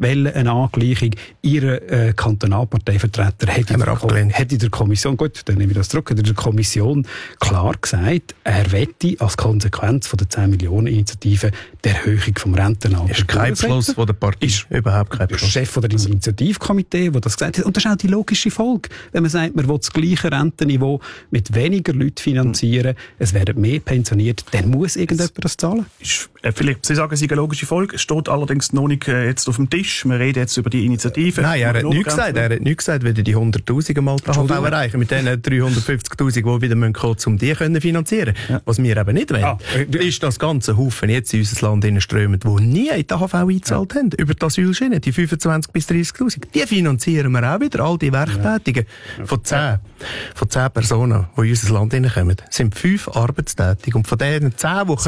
wollen eine Angleichung. Ihre Kantonalparteivertreter hat in der Kommission, gut, dann nehme ich das zurück, hat in der Kommission klar gesagt, er wette als Konsequenz von der 10-Millionen-Initiative die Erhöhung vom Rentenalter. Das ist kein Beschluss von der Partei. Ist überhaupt kein der Chef von der Initiativkomitee, der das gesagt hat. Und das ist auch die logische Folge. Wenn man sagt, man will das gleiche Rentenniveau mit weniger Leuten finanzieren, es werden mehr pensioniert, dann muss irgendjemand das zahlen. Vielleicht, Sie sagen, es ist eine logische Folge. Es steht allerdings noch nicht jetzt auf dem Tisch. Wir reden jetzt über die Initiative. Nein, er hat nichts gesagt. Er hat nichts gesagt, wenn die 100'000 mal die AHV erreichen. Mit denen 350'000, die wieder kommen müssen, um die finanzieren können. Ja. Was wir eben nicht wollen, ist das ganze Haufen jetzt in unser Land strömen, die nie in die AHV eingezahlt haben. Über die Asylschiene, die 25'000 bis 30'000. Die finanzieren wir auch wieder. All die Werktätigen. Von 10 Personen, die in unser Land hineinkommen, sind 5 arbeitstätig. Und von denen 10, die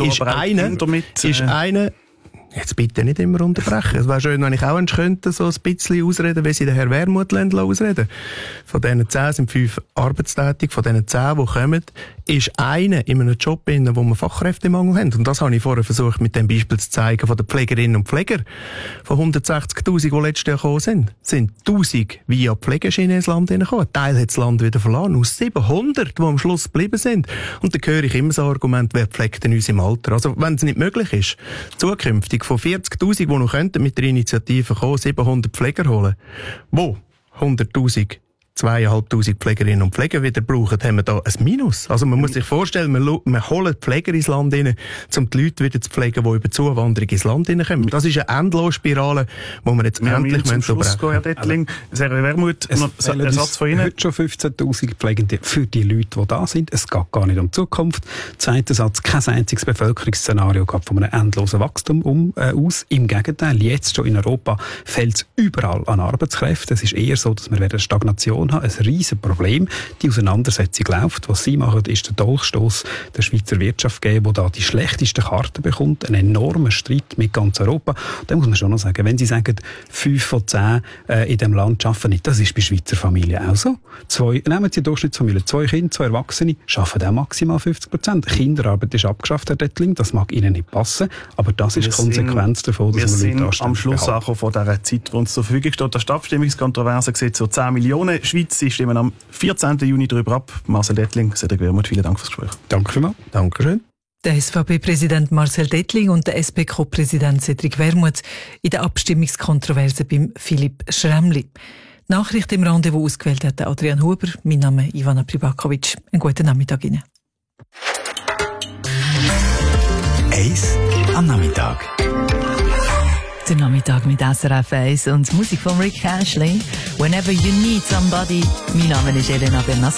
kommen, ist einer, jetzt bitte nicht immer unterbrechen. Es wäre schön, wenn ich auch könnte, so ein bisschen ausreden, wie sie den Herr Wermuth ausreden. Von diesen 10 sind 5 arbeitstätig. Von diesen 10, die kommen, ist einer in einem Job, wo wir Fachkräftemangel haben. Und das habe ich vorher versucht, mit dem Beispiel zu zeigen von den Pflegerinnen und Pfleger. Von 160'000, die letztes Jahr gekommen sind 1'000 via Pflegeschiene ins Land hineingekommen. Ein Teil hat das Land wieder verloren. Aus 700, die am Schluss geblieben sind. Und dann höre ich immer so Argument, wer pflegt denn uns im Alter? Also, wenn es nicht möglich ist, zukünftig von 40'000, die noch könnten mit der Initiative kommen, 700 Pfleger holen, wo 100'000 2'500 Pflegerinnen und Pfleger wieder brauchen, haben wir da ein Minus. Also man muss sich vorstellen, wir holen Pfleger ins Land rein, um die Leute wieder zu pflegen, die über Zuwanderung ins Land hineinkommen. Das ist eine Endlosspirale, die wir jetzt endlich brechen. Herr Dettling, Herr Wermuth, ein Satz von Ihnen. Heute schon 15'000 Pflegende für die Leute, die da sind. Es geht gar nicht um die Zukunft. Zweiter Satz, kein einziges Bevölkerungsszenario gab von einem endlosen Wachstum aus. Im Gegenteil, jetzt schon in Europa fehlt es überall an Arbeitskräften. Es ist eher so, dass wir eine Stagnation haben, ein riesen Problem. Die Auseinandersetzung läuft. Was Sie machen, ist der Dolchstoss der Schweizer Wirtschaft geben, die da die schlechtesten Karten bekommt. Ein enormer Streit mit ganz Europa. Da muss man schon noch sagen, wenn Sie sagen, 5 von 10 in diesem Land arbeiten nicht, das ist bei Schweizer Familien auch so. Nehmen Sie die Durchschnittsfamilie, 2 Kinder, 2 Erwachsene, arbeiten auch maximal 50%. Kinderarbeit ist abgeschafft, Herr Dettling, das mag Ihnen nicht passen, aber das ist die Konsequenz davon, dass wir Leute am Schluss angekommen von dieser Zeit, die uns zur Verfügung steht. Die Abstimmungskontroverse sieht so 10 Millionen. Sie stimmen am 14. Juni darüber ab. Marcel Dettling, Cedric Wermuth, vielen Dank fürs Gespräch. Danke vielmals. Dankeschön. Der SVP-Präsident Marcel Dettling und der SP-Co-Präsident Cedric Wermuth in der Abstimmungskontroverse beim Philipp Schremli. Nachricht im Rendezvous ausgewählt hat Adrian Huber. Mein Name ist Ivana Pribakovic. Einen guten Nachmittag Ihnen. Eis am Nachmittag. Der Nachmittag mit SRF 1 und Musik von Rick Ashley. Whenever you need somebody. Mein Name ist Elena Bernassi.